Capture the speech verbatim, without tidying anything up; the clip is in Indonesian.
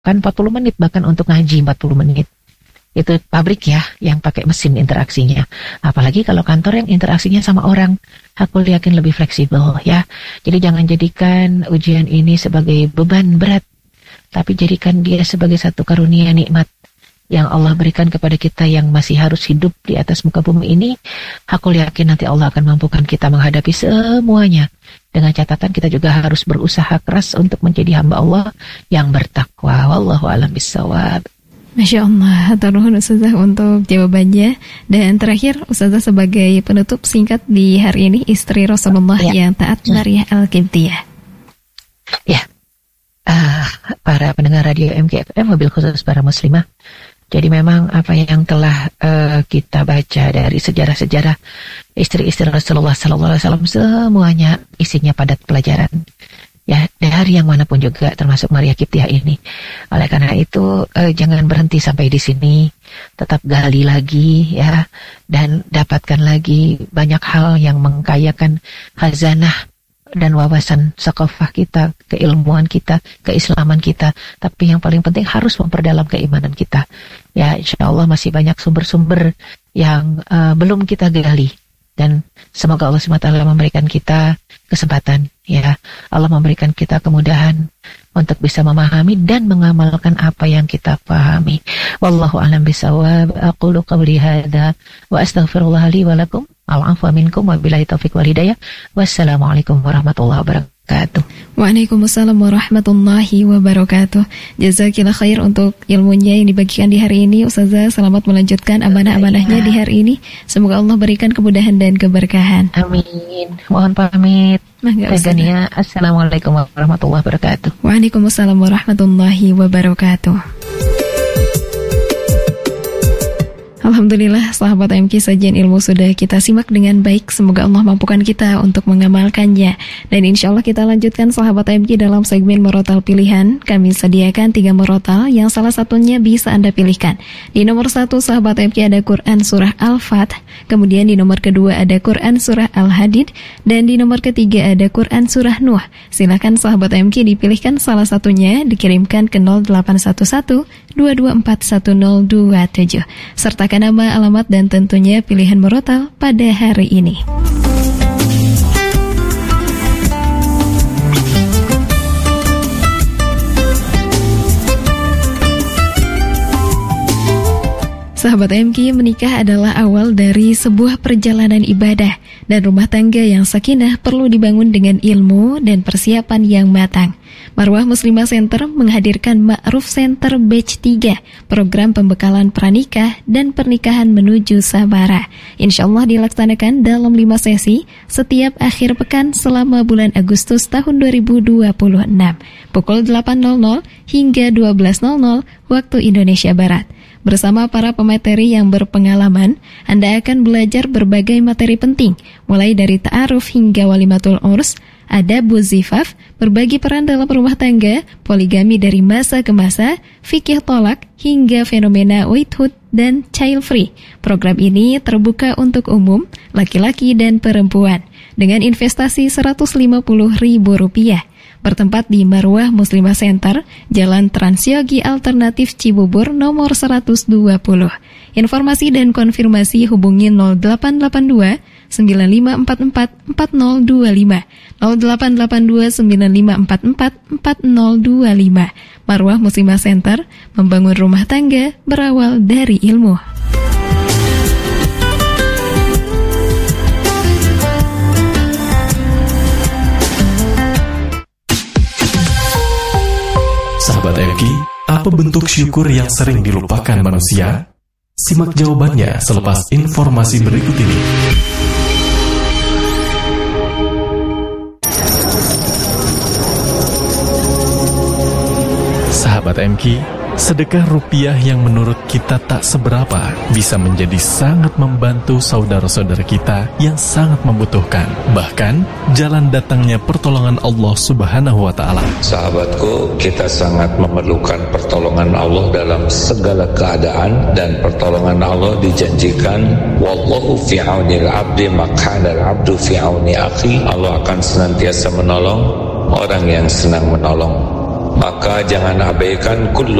Kan empat puluh menit bahkan untuk ngaji empat puluh menit. Itu pabrik ya yang pakai mesin interaksinya. Apalagi kalau kantor yang interaksinya sama orang, aku yakin lebih fleksibel ya. Jadi jangan jadikan ujian ini sebagai beban berat, tapi jadikan dia sebagai satu karunia nikmat yang Allah berikan kepada kita yang masih harus hidup di atas muka bumi ini. Aku yakin nanti Allah akan mampukan kita menghadapi semuanya. Dengan catatan kita juga harus berusaha keras untuk menjadi hamba Allah yang bertakwa. Wallahu a'lam bishawab. Masya Allah, hatur nuhun Ustazah untuk jawabannya. Dan terakhir, Ustazah sebagai penutup singkat di hari ini, istri Rasulullah ya. yang taat Maria Al-Qibtiyah. Ya, uh, para pendengar radio M K F M, mobil khusus para muslimah. Jadi memang apa yang telah uh, kita baca dari sejarah-sejarah istri-istri Rasulullah Sallallahu Alaihi Wasallam semuanya isinya padat pelajaran. Ya, dari yang manapun juga termasuk Maria Qibtiyah ini. Oleh karena itu eh, jangan berhenti sampai di sini, tetap gali lagi ya, dan dapatkan lagi banyak hal yang mengkayakan khazanah dan wawasan sakafah kita, keilmuan kita, keislaman kita. Tapi yang paling penting harus memperdalam keimanan kita. Ya, insya Allah masih banyak sumber-sumber yang uh, belum kita gali. Dan semoga Allah subhanahu wa taala memberikan kita kesempatan, ya. Allah memberikan kita kemudahan untuk bisa memahami dan mengamalkan apa yang kita pahami. Wallahu a'lam bishawab. Aqulu qawli hadza wa astaghfirullah li wa lakum. Al-'afwa minkum wa billahi taufiq wal hidayah. Wassalamualaikum warahmatullahi wabarakatuh. Waalaikumsalam warahmatullahi wabarakatuh. Jazakillah khair untuk ilmunya yang dibagikan di hari ini. Ustazah, selamat melanjutkan amanah-amanahnya di hari ini. Semoga Allah berikan kemudahan dan keberkahan. Amin. Mohon pamit. Tegania. Assalamualaikum warahmatullahi wabarakatuh. Waalaikumsalam warahmatullahi wabarakatuh. Alhamdulillah, sahabat M K, sajian ilmu sudah kita simak dengan baik. Semoga Allah mampukan kita untuk mengamalkannya. Dan insya Allah kita lanjutkan sahabat M K dalam segmen Murotal Pilihan. Kami sediakan tiga murotal yang salah satunya bisa Anda pilihkan. Di nomor satu sahabat M K ada Quran Surah Al-Fat. Kemudian di nomor kedua ada Quran Surah Al-Hadid. Dan di nomor ketiga ada Quran Surah Nuh. Silakan sahabat M K dipilihkan salah satunya, dikirimkan ke nol delapan satu satu dua dua empat satu nol dua tujuh. Serta nama, alamat, dan tentunya pilihan murotal pada hari ini. Sahabat M K, menikah adalah awal dari sebuah perjalanan ibadah, dan rumah tangga yang sakinah perlu dibangun dengan ilmu dan persiapan yang matang. Marwah Muslimah Center menghadirkan Ma'ruf Center Batch tiga, program pembekalan pranikah dan pernikahan menuju sabara. Insya Allah dilaksanakan dalam lima sesi setiap akhir pekan selama bulan Agustus tahun dua ribu dua puluh enam, pukul delapan hingga dua belas waktu Indonesia Barat. Bersama para pemateri yang berpengalaman, Anda akan belajar berbagai materi penting, mulai dari ta'aruf hingga walimatul urs, adab zifaf, berbagi peran dalam rumah tangga, poligami dari masa ke masa, fikih tolak, hingga fenomena widhood dan child free. Program ini terbuka untuk umum, laki-laki dan perempuan, dengan investasi seratus lima puluh ribu rupiah. Bertempat di Marwah Muslimah Center, Jalan Transyogi Alternatif Cibubur nomor seratus dua puluh. Informasi dan konfirmasi hubungi nol delapan delapan dua sembilan lima empat empat empat nol dua lima, nol delapan delapan dua sembilan lima empat empat empat nol dua lima. Marwah Muslimah Center, membangun rumah tangga berawal dari ilmu. Sahabat M K, apa bentuk syukur yang sering dilupakan manusia? Simak jawabannya selepas informasi berikut ini. Sahabat M K, sedekah rupiah yang menurut kita tak seberapa bisa menjadi sangat membantu saudara-saudara kita yang sangat membutuhkan. Bahkan, jalan datangnya pertolongan Allah Subhanahu wa Ta'ala. Sahabatku, kita sangat memerlukan pertolongan Allah dalam segala keadaan, dan pertolongan Allah dijanjikan, wallahu fi aunil abdi makana al-abdu fi auni akhi. Allah akan senantiasa menolong orang yang senang menolong. maka jangan abaikan kullu